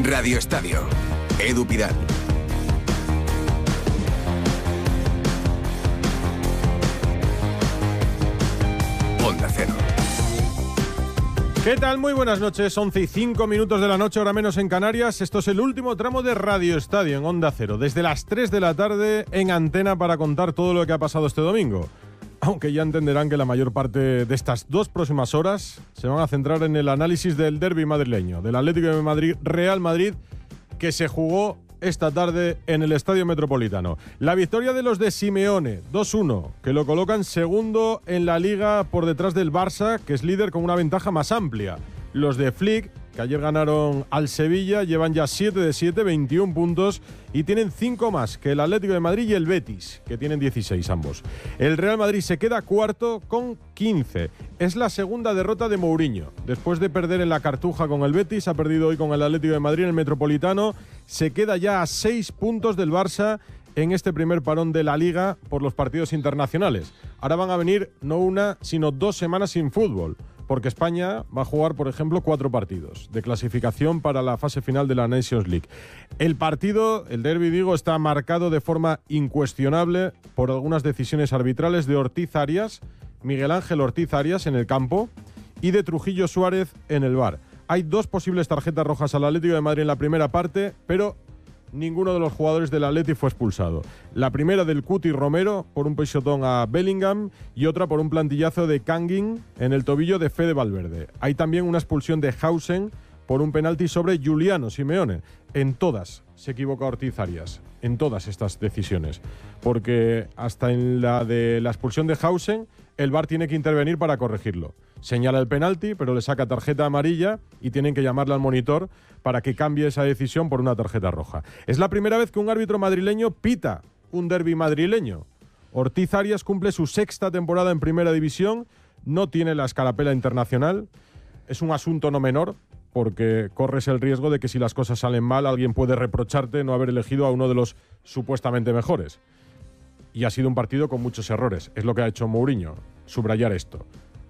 Radio Estadio. Edu Pidal. Onda Cero. ¿Qué tal? Muy buenas noches, 11:05 de la noche, hora menos en Canarias. Esto es el último tramo de Radio Estadio en Onda Cero, desde las 3 de la tarde en antena para contar todo lo que ha pasado este domingo. Aunque ya entenderán que la mayor parte de estas 2 próximas horas se van a centrar en el análisis del derbi madrileño, del Atlético de Madrid, Real Madrid, que se jugó esta tarde en el Estadio Metropolitano. La victoria de los de Simeone, 2-1, que lo colocan segundo en la Liga por detrás del Barça, que es líder con una ventaja más amplia. Los de Flick, que ayer ganaron al Sevilla, llevan ya 7 de 7, 21 puntos y tienen 5 más que el Atlético de Madrid y el Betis, que tienen 16 ambos. El Real Madrid se queda cuarto con 15. Es la segunda derrota de Mourinho. Después de perder en la Cartuja con el Betis, ha perdido hoy con el Atlético de Madrid en el Metropolitano. Se queda ya a 6 puntos del Barça en este primer parón de la Liga por los partidos internacionales. Ahora van a venir no una, sino 2 semanas sin fútbol, porque España va a jugar, por ejemplo, 4 partidos de clasificación para la fase final de la Nations League. El partido, el derbi, digo, está marcado de forma incuestionable por algunas decisiones arbitrales de Ortiz Arias, Miguel Ángel Ortiz Arias en el campo y de Trujillo Suárez en el VAR. Hay 2 posibles tarjetas rojas al Atlético de Madrid en la primera parte, pero ninguno de los jugadores del Atleti fue expulsado. La primera del Cuti Romero por un pisotón a Bellingham y otra por un plantillazo de Kangin en el tobillo de Fede Valverde. Hay también una expulsión de Hausen por un penalti sobre Giuliano Simeone. En todas se equivoca Ortiz Arias, en todas estas decisiones, porque hasta en la de la expulsión de Hausen el VAR tiene que intervenir para corregirlo. Señala el penalti, pero le saca tarjeta amarilla y tienen que llamarle al monitor para que cambie esa decisión por una tarjeta roja. Es la primera vez que un árbitro madrileño pita un derbi madrileño. Ortiz Arias cumple su 6ª temporada en Primera División, no tiene la escarapela internacional. Es un asunto no menor, porque corres el riesgo de que si las cosas salen mal, alguien puede reprocharte no haber elegido a uno de los supuestamente mejores. Y ha sido un partido con muchos errores. Es lo que ha hecho Mourinho, subrayar esto.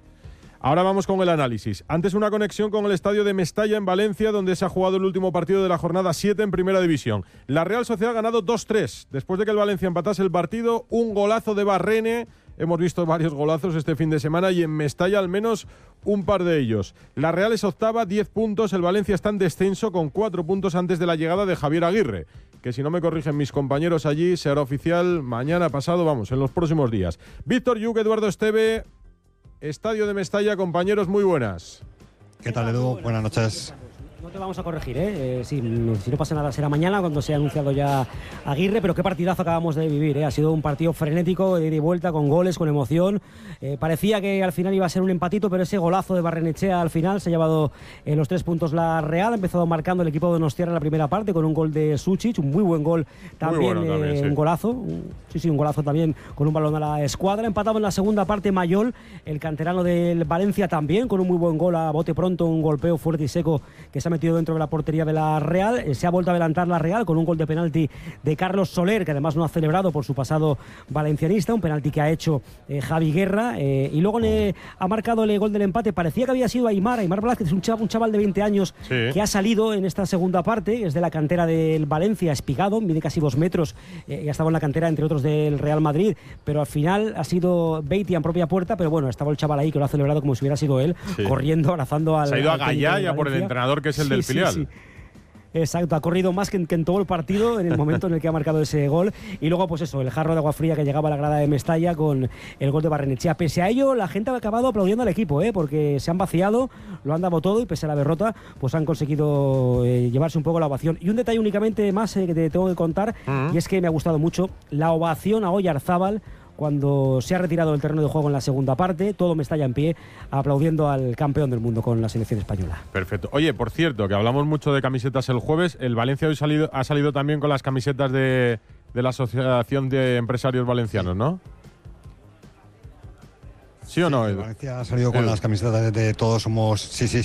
Ahora vamos con el análisis. Antes una conexión con el estadio de Mestalla en Valencia, donde se ha jugado el último partido de la jornada 7 en Primera División. La Real Sociedad ha ganado 2-3. Después de que el Valencia empatase el partido, un golazo de Barrene. Hemos visto varios golazos este fin de semana y en Mestalla al menos un par de ellos. La Real es octava, 10 puntos. El Valencia está en descenso con 4 puntos antes de la llegada de Javier Aguirre, que si no me corrigen mis compañeros allí, será oficial mañana, pasado, vamos, en los próximos días. Víctor Yuc, Eduardo Esteve, Estadio de Mestalla, compañeros, muy buenas. ¿Qué tal, Edu? Buenas noches. No te vamos a corregir, ¿eh? Si no pasa nada será mañana cuando se ha anunciado ya Aguirre, pero qué partidazo acabamos de vivir, ¿eh? Ha sido un partido frenético, de ida y vuelta, con goles, con emoción. Parecía que al final iba a ser un empatito, pero ese golazo de Barrenechea al final se ha llevado los 3 puntos la Real. Ha empezado marcando el equipo de Donostiarra en la primera parte con un gol de Suchic, un muy buen gol también, muy bueno también, sí. Un golazo, un golazo también con un balón a la escuadra. Empatado en la segunda parte Mayol, el canterano del Valencia también, con un muy buen gol a bote pronto, un golpeo fuerte y seco que se ha metido dentro de la portería de la Real. Se ha vuelto a adelantar la Real con un gol de penalti de Carlos Soler, que además no ha celebrado por su pasado valencianista, un penalti que ha hecho Javi Guerra, y luego le ha marcado el gol del empate. Parecía que había sido Aimar Blázquez, es un chaval de 20 años, sí, que ha salido en esta segunda parte, es de la cantera del Valencia, Espigado, mide casi 2 metros, y ha estado en la cantera entre otros del Real Madrid, pero al final ha sido Beatty en propia puerta, pero bueno, estaba el chaval ahí que lo ha celebrado como si hubiera sido él, sí, corriendo, abrazando al... Se ha ido a Gallaya por el entrenador, que es el del filial. Sí. Exacto, ha corrido más que en todo el partido en el momento en el que ha marcado ese gol. Y luego, pues eso, el jarro de agua fría que llegaba a la grada de Mestalla con el gol de Barrenechea. Pese a ello, la gente ha acabado aplaudiendo al equipo, porque se han vaciado, lo han dado todo y pese a la derrota, pues han conseguido llevarse un poco la ovación. Y un detalle únicamente más que te tengo que contar, y es que me ha gustado mucho la ovación a Oyarzábal cuando se ha retirado del terreno de juego en la segunda parte. Todo Mestalla en pie, aplaudiendo al campeón del mundo con la selección española. Perfecto. Oye, por cierto, que hablamos mucho de camisetas el jueves, el Valencia hoy ha salido también con las camisetas de la Asociación de Empresarios Valencianos, ¿no? ¿Sí o no, El Edu? Valencia ha salido con Edu. las camisetas de Todos Somos...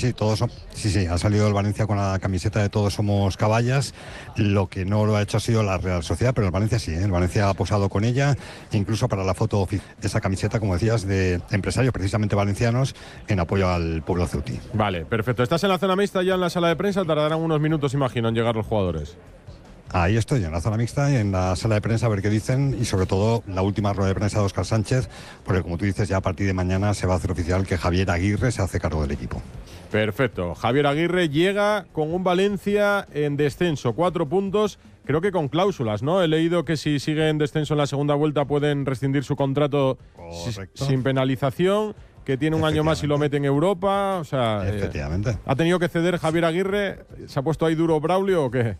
Sí, ha salido el Valencia con la camiseta de Todos Somos Caballas. Lo que no lo ha hecho ha sido la Real Sociedad, pero el Valencia sí, ¿eh? El Valencia ha posado con ella, incluso para la foto oficial de esa camiseta, como decías, de empresarios precisamente valencianos en apoyo al pueblo ceutí. Vale, perfecto. ¿Estás en la zona mixta ya en la sala de prensa? Tardarán unos minutos, imagino, en llegar los jugadores. Ahí estoy, en la zona mixta y en la sala de prensa a ver qué dicen, y sobre todo la última rueda de prensa de Óscar Sánchez, porque como tú dices, ya a partir de mañana se va a hacer oficial que Javier Aguirre se hace cargo del equipo. Perfecto. Javier Aguirre llega con un Valencia en descenso, 4 puntos, creo que con cláusulas, ¿no? He leído que si sigue en descenso en la segunda vuelta pueden rescindir su contrato sin penalización, que tiene un año más y lo mete en Europa, o sea... Efectivamente. ¿Ha tenido que ceder Javier Aguirre? ¿Se ha puesto ahí duro Braulio o qué?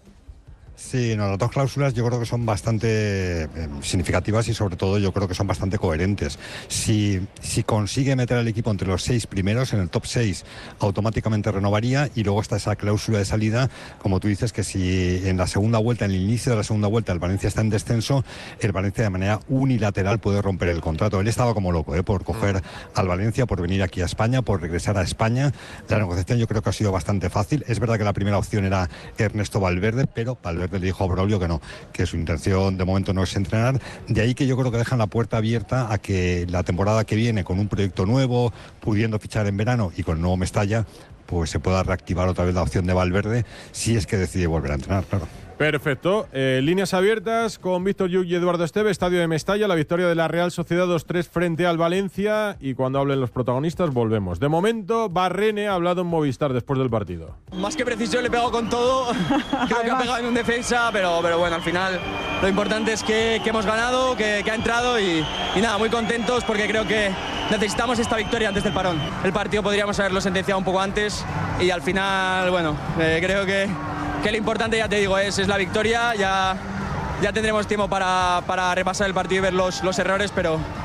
Sí, no, las dos cláusulas yo creo que son bastante significativas y sobre todo yo creo que son bastante coherentes. Si consigue meter al equipo entre los 6 primeros, en el top 6 automáticamente renovaría, y luego está esa cláusula de salida, como tú dices, que si en la segunda vuelta, en el inicio de la segunda vuelta, el Valencia está en descenso, el Valencia de manera unilateral puede romper el contrato. Él estaba como loco por coger al Valencia, por venir aquí a España, por regresar a España. La negociación yo creo que ha sido bastante fácil. Es verdad que la primera opción era Ernesto Valverde, pero Valverde le dijo a Braulio que no, que su intención de momento no es entrenar. De ahí que yo creo que dejan la puerta abierta a que la temporada que viene, con un proyecto nuevo, pudiendo fichar en verano y con el nuevo Mestalla, pues se pueda reactivar otra vez la opción de Valverde, si es que decide volver a entrenar, claro. Perfecto. Líneas abiertas con Víctor Lluch y Eduardo Esteve, estadio de Mestalla, la victoria de la Real Sociedad 2-3 frente al Valencia, y cuando hablen los protagonistas volvemos. De momento, Barrene ha hablado en Movistar después del partido. Más que precisión, le he pegado con todo. Creo que ha pegado en un defensa, pero bueno, al final lo importante es que hemos ganado, que ha entrado y nada, muy contentos porque creo que necesitamos esta victoria antes del parón. El partido podríamos haberlo sentenciado un poco antes y al final, bueno, creo que lo importante, ya te digo, es la victoria. Ya tendremos tiempo para repasar el partido y ver los errores, pero